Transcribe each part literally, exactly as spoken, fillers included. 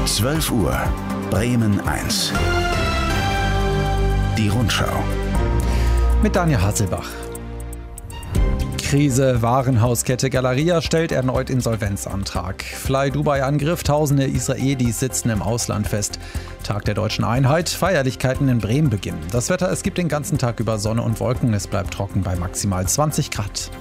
zwölf Uhr, Bremen eins. Die Rundschau. Mit Daniel Hasselbach. Krise, Warenhauskette Galeria stellt erneut Insolvenzantrag. Fly Dubai-Angriff, tausende Israelis sitzen im Ausland fest. Tag der deutschen Einheit, Feierlichkeiten in Bremen beginnen. Das Wetter, es gibt den ganzen Tag über Sonne und Wolken, es bleibt trocken bei maximal zwanzig Grad.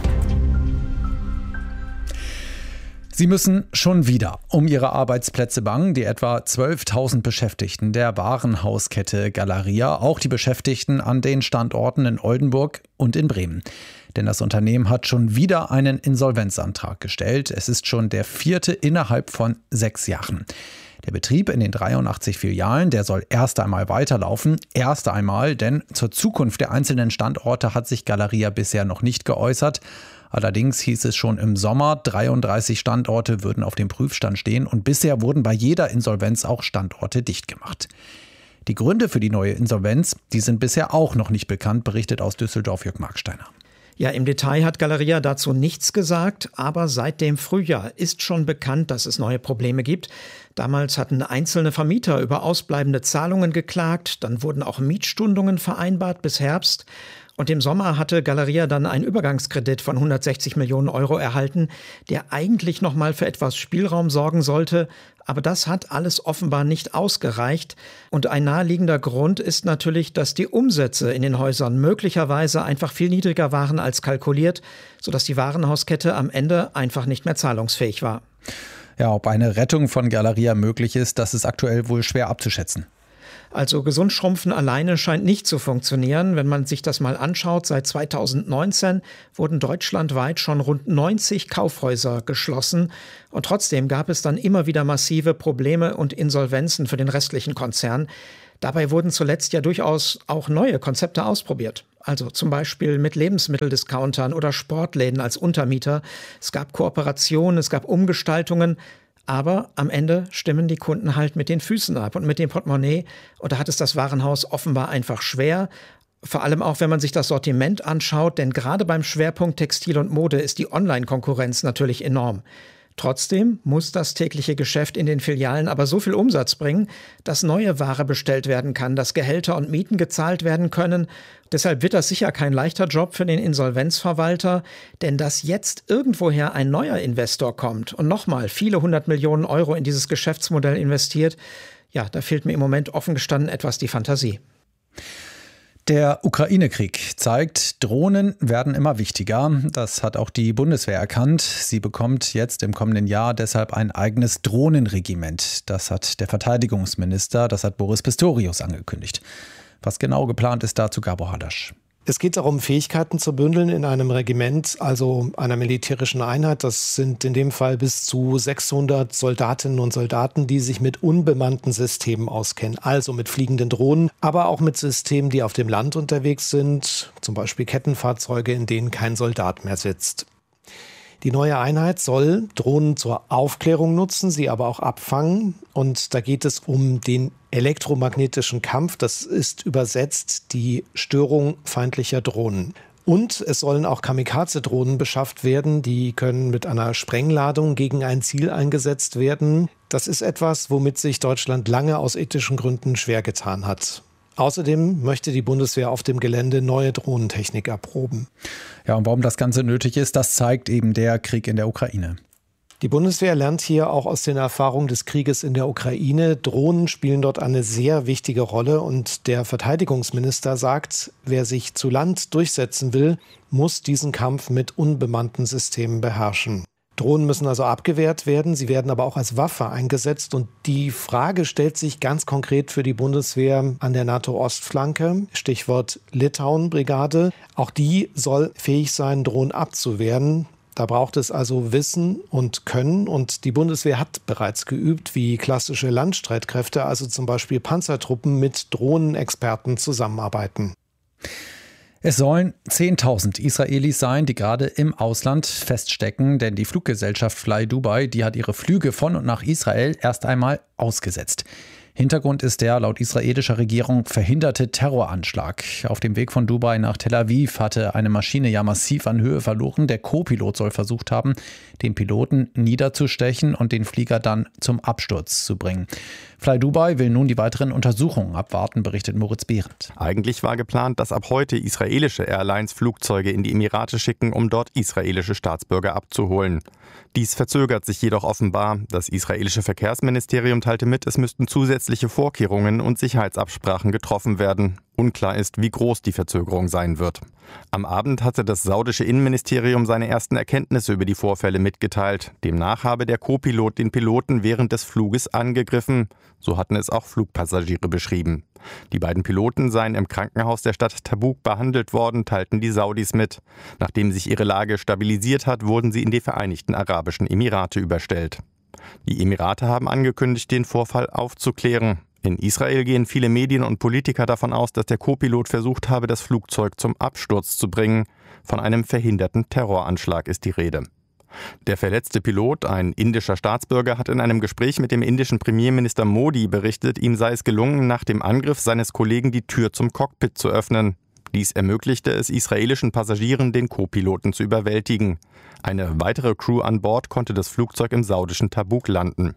Sie müssen schon wieder um ihre Arbeitsplätze bangen, die etwa zwölftausend Beschäftigten der Warenhauskette Galeria, auch die Beschäftigten an den Standorten in Oldenburg und in Bremen. Denn das Unternehmen hat schon wieder einen Insolvenzantrag gestellt. Es ist schon der vierte innerhalb von sechs Jahren. Der Betrieb in den dreiundachtzig Filialen, der soll erst einmal weiterlaufen. Erst einmal, denn zur Zukunft der einzelnen Standorte hat sich Galeria bisher noch nicht geäußert. Allerdings hieß es schon im Sommer, dreiunddreißig Standorte würden auf dem Prüfstand stehen und bisher wurden bei jeder Insolvenz auch Standorte dicht gemacht. Die Gründe für die neue Insolvenz, die sind bisher auch noch nicht bekannt, berichtet aus Düsseldorf Jörg Marksteiner. Ja, im Detail hat Galeria dazu nichts gesagt, aber seit dem Frühjahr ist schon bekannt, dass es neue Probleme gibt. Damals hatten einzelne Vermieter über ausbleibende Zahlungen geklagt, dann wurden auch Mietstundungen vereinbart bis Herbst. Und im Sommer hatte Galeria dann einen Übergangskredit von hundertsechzig Millionen Euro erhalten, der eigentlich noch mal für etwas Spielraum sorgen sollte. Aber das hat alles offenbar nicht ausgereicht. Und ein naheliegender Grund ist natürlich, dass die Umsätze in den Häusern möglicherweise einfach viel niedriger waren als kalkuliert, sodass die Warenhauskette am Ende einfach nicht mehr zahlungsfähig war. Ja, ob eine Rettung von Galeria möglich ist, das ist aktuell wohl schwer abzuschätzen. Also gesund schrumpfen alleine scheint nicht zu funktionieren. Wenn man sich das mal anschaut, seit zweitausendneunzehn wurden deutschlandweit schon rund neunzig Kaufhäuser geschlossen. Und trotzdem gab es dann immer wieder massive Probleme und Insolvenzen für den restlichen Konzern. Dabei wurden zuletzt ja durchaus auch neue Konzepte ausprobiert. Also zum Beispiel mit Lebensmitteldiscountern oder Sportläden als Untermieter. Es gab Kooperationen, es gab Umgestaltungen. Aber am Ende stimmen die Kunden halt mit den Füßen ab und mit dem Portemonnaie. Und da hat es das Warenhaus offenbar einfach schwer. Vor allem auch, wenn man sich das Sortiment anschaut. Denn gerade beim Schwerpunkt Textil und Mode ist die Online-Konkurrenz natürlich enorm. Trotzdem muss das tägliche Geschäft in den Filialen aber so viel Umsatz bringen, dass neue Ware bestellt werden kann, dass Gehälter und Mieten gezahlt werden können. Deshalb wird das sicher kein leichter Job für den Insolvenzverwalter, denn dass jetzt irgendwoher ein neuer Investor kommt und nochmal viele hundert Millionen Euro in dieses Geschäftsmodell investiert, ja, da fehlt mir im Moment offen gestanden etwas die Fantasie. Der Ukraine-Krieg zeigt, Drohnen werden immer wichtiger. Das hat auch die Bundeswehr erkannt. Sie bekommt jetzt im kommenden Jahr deshalb ein eigenes Drohnenregiment. Das hat der Verteidigungsminister, das hat Boris Pistorius angekündigt. Was genau geplant ist, dazu Gabor Hadasch. Es geht darum, Fähigkeiten zu bündeln in einem Regiment, also einer militärischen Einheit. Das sind in dem Fall bis zu sechshundert Soldatinnen und Soldaten, die sich mit unbemannten Systemen auskennen. Also mit fliegenden Drohnen, aber auch mit Systemen, die auf dem Land unterwegs sind. Zum Beispiel Kettenfahrzeuge, in denen kein Soldat mehr sitzt. Die neue Einheit soll Drohnen zur Aufklärung nutzen, sie aber auch abfangen. Und da geht es um den elektromagnetischen Kampf. Das ist übersetzt die Störung feindlicher Drohnen. Und es sollen auch Kamikaze-Drohnen beschafft werden. Die können mit einer Sprengladung gegen ein Ziel eingesetzt werden. Das ist etwas, womit sich Deutschland lange aus ethischen Gründen schwer getan hat. Außerdem möchte die Bundeswehr auf dem Gelände neue Drohnentechnik erproben. Ja, und warum das Ganze nötig ist, das zeigt eben der Krieg in der Ukraine. Die Bundeswehr lernt hier auch aus den Erfahrungen des Krieges in der Ukraine. Drohnen spielen dort eine sehr wichtige Rolle. Und der Verteidigungsminister sagt, wer sich zu Land durchsetzen will, muss diesen Kampf mit unbemannten Systemen beherrschen. Drohnen müssen also abgewehrt werden, sie werden aber auch als Waffe eingesetzt. Und die Frage stellt sich ganz konkret für die Bundeswehr an der NATO-Ostflanke, Stichwort Litauen-Brigade. Auch die soll fähig sein, Drohnen abzuwehren. Da braucht es also Wissen und Können. Und die Bundeswehr hat bereits geübt, wie klassische Landstreitkräfte, also zum Beispiel Panzertruppen, mit Drohnenexperten zusammenarbeiten. Es sollen zehntausend Israelis sein, die gerade im Ausland feststecken, denn die Fluggesellschaft Fly Dubai, die hat ihre Flüge von und nach Israel erst einmal ausgesetzt. Hintergrund ist der laut israelischer Regierung verhinderte Terroranschlag. Auf dem Weg von Dubai nach Tel Aviv hatte eine Maschine ja massiv an Höhe verloren. Der Co-Pilot soll versucht haben, den Piloten niederzustechen und den Flieger dann zum Absturz zu bringen. Fly Dubai will nun die weiteren Untersuchungen abwarten, berichtet Moritz Behrendt. Eigentlich war geplant, dass ab heute israelische Airlines Flugzeuge in die Emirate schicken, um dort israelische Staatsbürger abzuholen. Dies verzögert sich jedoch offenbar. Das israelische Verkehrsministerium teilte mit, es müssten zusätzliche Vorkehrungen und Sicherheitsabsprachen getroffen werden. Unklar ist, wie groß die Verzögerung sein wird. Am Abend hatte das saudische Innenministerium seine ersten Erkenntnisse über die Vorfälle mitgeteilt. Demnach habe der Co-Pilot den Piloten während des Fluges angegriffen. So hatten es auch Flugpassagiere beschrieben. Die beiden Piloten seien im Krankenhaus der Stadt Tabuk behandelt worden, teilten die Saudis mit. Nachdem sich ihre Lage stabilisiert hat, wurden sie in die Vereinigten Arabischen Emirate überstellt. Die Emirate haben angekündigt, den Vorfall aufzuklären. In Israel gehen viele Medien und Politiker davon aus, dass der Co-Pilot versucht habe, das Flugzeug zum Absturz zu bringen. Von einem verhinderten Terroranschlag ist die Rede. Der verletzte Pilot, ein indischer Staatsbürger, hat in einem Gespräch mit dem indischen Premierminister Modi berichtet, ihm sei es gelungen, nach dem Angriff seines Kollegen die Tür zum Cockpit zu öffnen. Dies ermöglichte es israelischen Passagieren, den Co-Piloten zu überwältigen. Eine weitere Crew an Bord konnte das Flugzeug im saudischen Tabuk landen.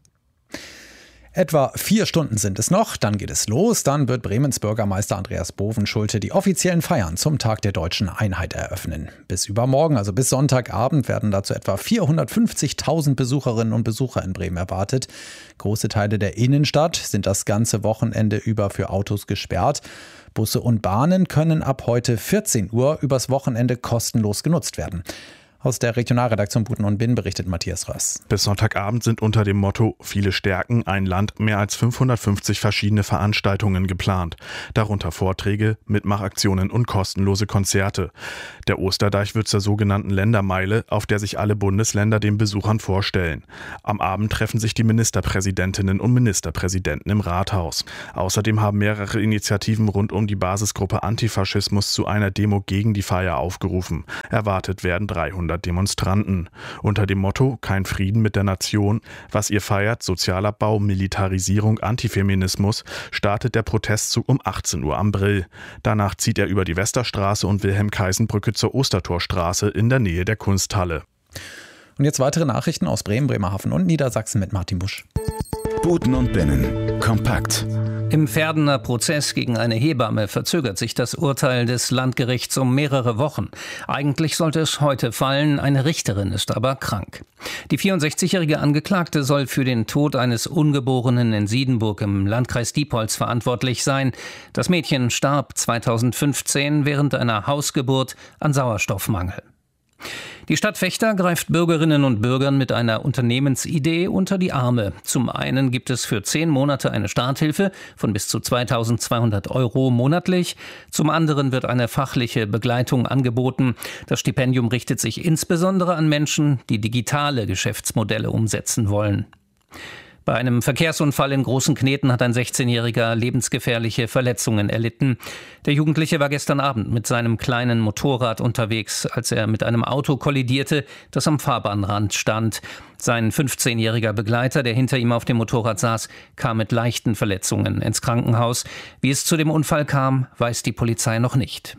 Etwa vier Stunden sind es noch, dann geht es los. Dann wird Bremens Bürgermeister Andreas Bovenschulte die offiziellen Feiern zum Tag der Deutschen Einheit eröffnen. Bis übermorgen, also bis Sonntagabend, werden dazu etwa vierhundertfünfzigtausend Besucherinnen und Besucher in Bremen erwartet. Große Teile der Innenstadt sind das ganze Wochenende über für Autos gesperrt. Busse und Bahnen können ab heute vierzehn Uhr übers Wochenende kostenlos genutzt werden. Aus der Regionalredaktion Buten und Binn berichtet Matthias Röss. Bis Sonntagabend sind unter dem Motto Viele Stärken, ein Land mehr als fünfhundertfünfzig verschiedene Veranstaltungen geplant. Darunter Vorträge, Mitmachaktionen und kostenlose Konzerte. Der Osterdeich wird zur sogenannten Ländermeile, auf der sich alle Bundesländer den Besuchern vorstellen. Am Abend treffen sich die Ministerpräsidentinnen und Ministerpräsidenten im Rathaus. Außerdem haben mehrere Initiativen rund um die Basisgruppe Antifaschismus zu einer Demo gegen die Feier aufgerufen. Erwartet werden dreihundert Demonstranten. Unter dem Motto Kein Frieden mit der Nation, was ihr feiert, Sozialabbau, Militarisierung, Antifeminismus, startet der Protestzug um achtzehn Uhr am Brill. Danach zieht er über die Westerstraße und Wilhelm-Kaisen-Brücke zur Ostertorstraße in der Nähe der Kunsthalle. Und jetzt weitere Nachrichten aus Bremen, Bremerhaven und Niedersachsen mit Martin Busch. Buten und Binnen. Kompakt. Im Verdener Prozess gegen eine Hebamme verzögert sich das Urteil des Landgerichts um mehrere Wochen. Eigentlich sollte es heute fallen, eine Richterin ist aber krank. Die vierundsechzigjährige Angeklagte soll für den Tod eines Ungeborenen in Siedenburg im Landkreis Diepholz verantwortlich sein. Das Mädchen starb zweitausendfünfzehn während einer Hausgeburt an Sauerstoffmangel. Die Stadt Vechta greift Bürgerinnen und Bürgern mit einer Unternehmensidee unter die Arme. Zum einen gibt es für zehn Monate eine Starthilfe von bis zu zweitausendzweihundert Euro monatlich. Zum anderen wird eine fachliche Begleitung angeboten. Das Stipendium richtet sich insbesondere an Menschen, die digitale Geschäftsmodelle umsetzen wollen. Bei einem Verkehrsunfall in Großenkneten hat ein sechzehnjähriger lebensgefährliche Verletzungen erlitten. Der Jugendliche war gestern Abend mit seinem kleinen Motorrad unterwegs, als er mit einem Auto kollidierte, das am Fahrbahnrand stand. Sein fünfzehnjähriger Begleiter, der hinter ihm auf dem Motorrad saß, kam mit leichten Verletzungen ins Krankenhaus. Wie es zu dem Unfall kam, weiß die Polizei noch nicht.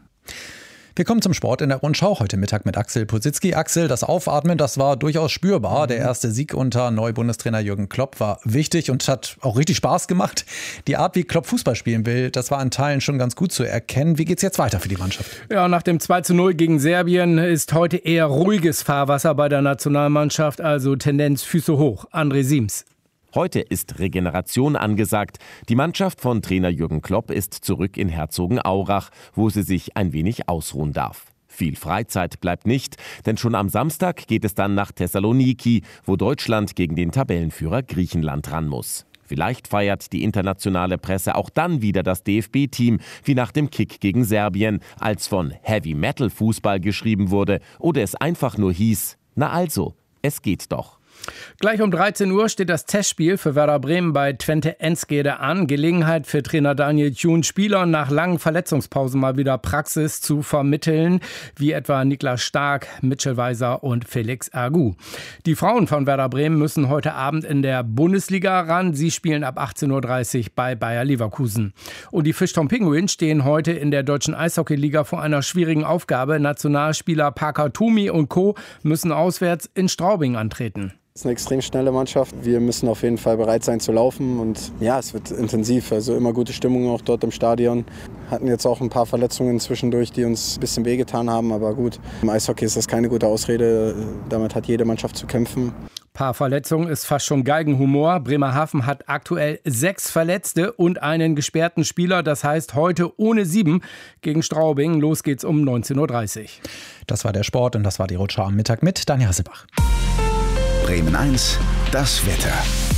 Wir kommen zum Sport in der Rundschau heute Mittag mit Axel Positzky. Axel, das Aufatmen, das war durchaus spürbar. Der erste Sieg unter Neubundestrainer Jürgen Klopp war wichtig und hat auch richtig Spaß gemacht. Die Art, wie Klopp Fußball spielen will, das war in Teilen schon ganz gut zu erkennen. Wie geht's jetzt weiter für die Mannschaft? Ja, nach dem zwei zu null gegen Serbien ist heute eher ruhiges Fahrwasser bei der Nationalmannschaft, also Tendenz Füße hoch. André Siems. Heute ist Regeneration angesagt. Die Mannschaft von Trainer Jürgen Klopp ist zurück in Herzogenaurach, wo sie sich ein wenig ausruhen darf. Viel Freizeit bleibt nicht, denn schon am Samstag geht es dann nach Thessaloniki, wo Deutschland gegen den Tabellenführer Griechenland ran muss. Vielleicht feiert die internationale Presse auch dann wieder das D F B-Team, wie nach dem Kick gegen Serbien, als von Heavy-Metal-Fußball geschrieben wurde oder es einfach nur hieß, na also, es geht doch. Gleich um dreizehn Uhr steht das Testspiel für Werder Bremen bei Twente Enschede an. Gelegenheit für Trainer Daniel Thun, Spielern nach langen Verletzungspausen mal wieder Praxis zu vermitteln, wie etwa Niklas Stark, Mitchell Weiser und Felix Agu. Die Frauen von Werder Bremen müssen heute Abend in der Bundesliga ran. Sie spielen ab achtzehn Uhr dreißig bei Bayer Leverkusen. Und die Fischtown Penguins stehen heute in der deutschen Eishockeyliga vor einer schwierigen Aufgabe. Nationalspieler Parker Toomey und Co. müssen auswärts in Straubing antreten. Es ist eine extrem schnelle Mannschaft. Wir müssen auf jeden Fall bereit sein zu laufen und ja, es wird intensiv. Also immer gute Stimmung auch dort im Stadion. Hatten jetzt auch ein paar Verletzungen zwischendurch, die uns ein bisschen wehgetan haben, aber gut. Im Eishockey ist das keine gute Ausrede. Damit hat jede Mannschaft zu kämpfen. Paar Verletzungen ist fast schon Geigenhumor. Bremerhaven hat aktuell sechs Verletzte und einen gesperrten Spieler. Das heißt heute ohne sieben gegen Straubing. Los geht's um neunzehn Uhr dreißig. Das war der Sport und das war die Rutschau am Mittag mit Daniel Hasselbach. Bremen eins, das Wetter.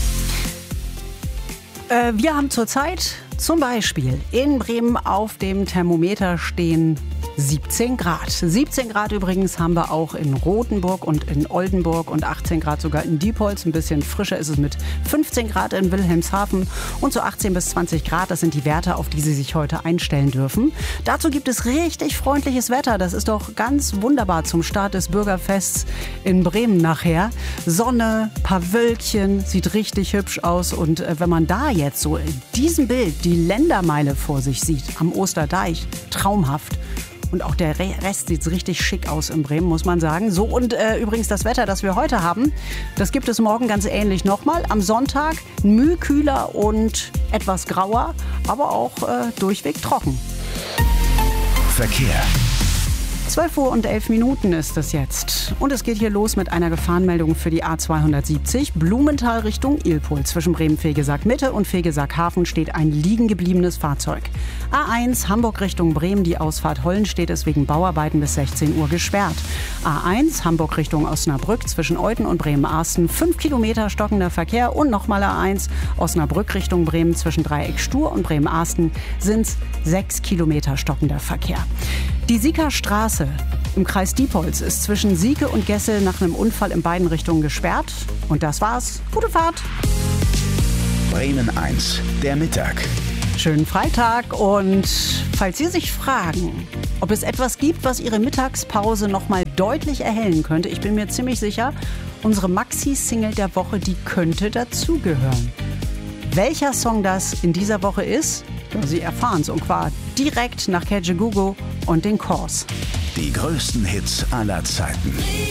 Äh, wir haben zurzeit zum Beispiel in Bremen auf dem Thermometer stehen siebzehn Grad. siebzehn Grad übrigens haben wir auch in Rothenburg und in Oldenburg und achtzehn Grad sogar in Diepholz. Ein bisschen frischer ist es mit fünfzehn Grad in Wilhelmshaven und so achtzehn bis zwanzig Grad. Das sind die Werte, auf die Sie sich heute einstellen dürfen. Dazu gibt es richtig freundliches Wetter. Das ist doch ganz wunderbar zum Start des Bürgerfests in Bremen nachher. Sonne, paar Wölkchen, sieht richtig hübsch aus. Und äh, wenn man da jetzt so in diesem Bild die Ländermeile vor sich sieht, am Osterdeich, traumhaft. Und auch der Rest sieht richtig schick aus in Bremen, muss man sagen. So, und äh, übrigens das Wetter, das wir heute haben, das gibt es morgen ganz ähnlich nochmal. Am Sonntag müh kühler und etwas grauer, aber auch äh, durchweg trocken. Verkehr. zwölf Uhr und elf Minuten ist es jetzt. Und es geht hier los mit einer Gefahrenmeldung für die A zweihundertsiebzig. Blumenthal Richtung Ilpol. Zwischen Bremen-Fegesack Mitte und Fegesack Hafen steht ein liegen gebliebenes Fahrzeug. A eins Hamburg Richtung Bremen. Die Ausfahrt Hollenstedt ist wegen Bauarbeiten bis sechzehn Uhr gesperrt. A eins Hamburg Richtung Osnabrück. Zwischen Euthen und Bremen-Arsten. fünf Kilometer stockender Verkehr. Und nochmal A eins Osnabrück Richtung Bremen. Zwischen Dreieck Stur und Bremen-Arsten sind es sechs Kilometer stockender Verkehr. Die Sieker Straße im Kreis Diepholz ist zwischen Sieke und Gessel nach einem Unfall in beiden Richtungen gesperrt. Und das war's. Gute Fahrt. Bremen eins, der Mittag. Schönen Freitag. Und falls Sie sich fragen, ob es etwas gibt, was Ihre Mittagspause noch mal deutlich erhellen könnte, ich bin mir ziemlich sicher, unsere Maxi-Single der Woche, die könnte dazugehören. Welcher Song das in dieser Woche ist, ja, Sie erfahren es und zwar direkt nach Keje Gugu und den Kors. Die größten Hits aller Zeiten.